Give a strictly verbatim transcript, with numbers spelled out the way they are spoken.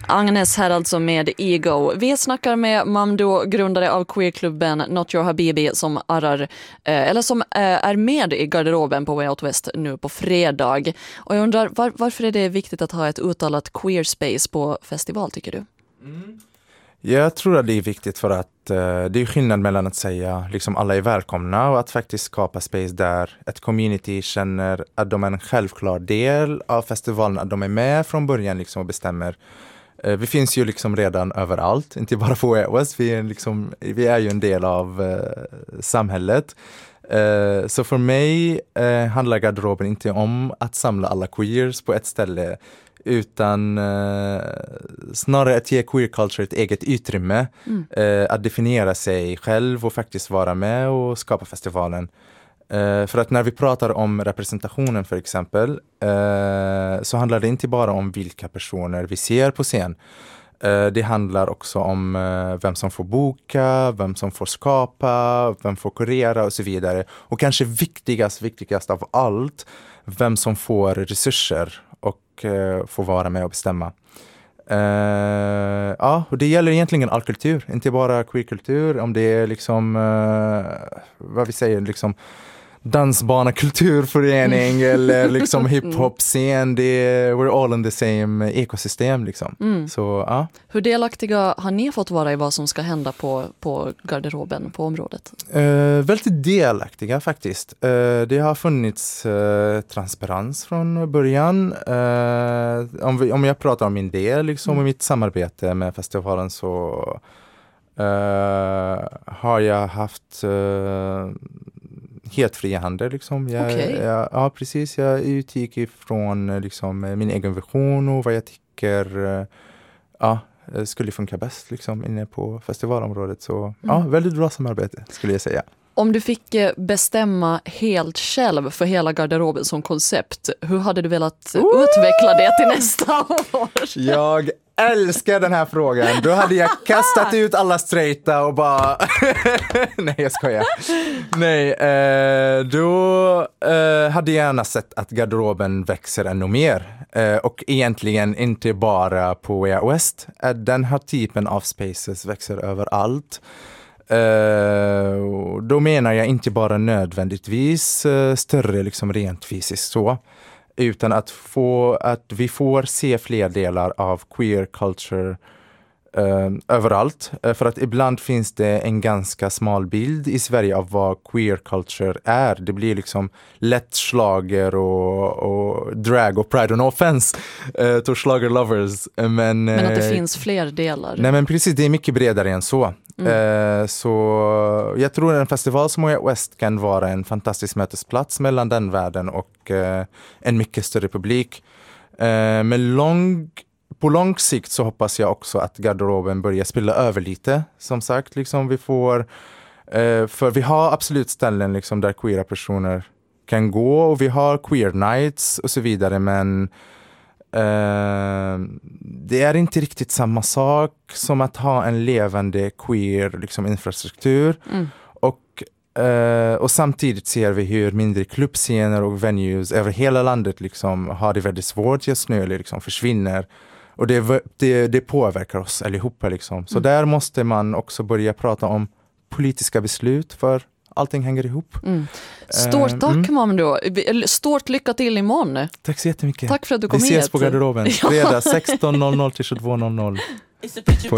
Agnes här alltså med Ego. Vi snackar med Mamdo, grundare av queerklubben Not Your Habibi, som arrar, eller som är med i garderoben på Way Out West nu på fredag. Och jag undrar, var, varför är det viktigt att ha ett uttalat queer space på festival, tycker du? Mm. Jag tror att det är viktigt för att uh, det är skillnad mellan att säga liksom alla är välkomna och att faktiskt skapa space där ett community känner att de är en självklar del av festivalen, att de är med från början liksom och bestämmer. Uh, vi finns ju liksom redan överallt, inte bara på Way Out West, vi är, liksom, vi är ju en del av uh, samhället. Uh, så för mig uh, handlar garderoben inte om att samla alla queers på ett ställe, utan uh, snarare att ge queer culture ett eget utrymme, mm. uh, att definiera sig själv och faktiskt vara med och skapa festivalen. Uh, för att när vi pratar om representationen för exempel, uh, så handlar det inte bara om vilka personer vi ser på scen. Uh, det handlar också om uh, vem som får boka, vem som får skapa, vem får kurera och så vidare. Och kanske viktigast, viktigast av allt, vem som får resurser och uh, får vara med och bestämma. Uh, ja, och det gäller egentligen all kultur, inte bara queerkultur. Om det är liksom, uh, vad vi säger, liksom dansbana-kulturförening mm. eller liksom hiphop-scen, det är, we're all in the same ekosystem liksom. Mm. Så, ja. Hur delaktiga har ni fått vara i vad som ska hända på, på garderoben, på området? Uh, väldigt delaktiga faktiskt. Uh, det har funnits uh, transparens från början. Uh, om, vi, om jag pratar om min del liksom, mm. och mitt samarbete med festivalen, så uh, har jag haft uh, helt fria händer liksom. Jag, okay. jag, ja, precis. Jag utgick ifrån liksom, min egen vision och vad jag tycker uh, ja, skulle funka bäst liksom, inne på festivalområdet. Så mm. ja, väldigt bra samarbete skulle jag säga. Om du fick bestämma helt själv för hela garderoben som koncept, hur hade du velat Ooh! utveckla det till nästa år? Jag älskar den här frågan. Då hade jag kastat ut alla straighta och bara... Nej, jag skojar. Nej, eh, då eh, hade jag gärna sett att garderoben växer ännu mer. Eh, och egentligen inte bara på Way Out West. Eh, den här typen av spaces växer överallt. Uh, då menar jag inte bara nödvändigtvis uh, större liksom rent fysiskt så, utan att, få, att vi får se fler delar av queer culture uh, överallt. Uh, för att ibland finns det en ganska smal bild i Sverige av vad queer culture är. Det blir liksom lätt slager och, och drag och pride, och no offense uh, to slager lovers. Uh, men, men att det uh, finns fler delar. Nej, men precis, det är mycket bredare än så. Mm. Uh, så jag tror att en festival som Way Out West kan vara en fantastisk mötesplats mellan den världen och uh, en mycket större publik. Uh, men lång, på lång sikt så hoppas jag också att garderoben börjar spilla över lite. Som sagt, liksom vi får, uh, för vi har absolut ställen liksom där queera personer kan gå, och vi har queer nights och så vidare, men Uh, det är inte riktigt samma sak som att ha en levande queer liksom, infrastruktur. Mm. Och, uh, och samtidigt ser vi hur mindre klubbscener och venues över hela landet liksom, har det väldigt svårt just nu, eller liksom, försvinner. Och det, det, det påverkar oss allihopa. Liksom. Så mm. där måste man också börja prata om politiska beslut, för allting hänger ihop. Mm. Stort tack, mm. Mamdo. Stort lycka till imorgon. Tack så jättemycket. Tack för att du kom hit. Vi ses på garderoben. Fredag sexton noll noll till tjugotvå noll noll.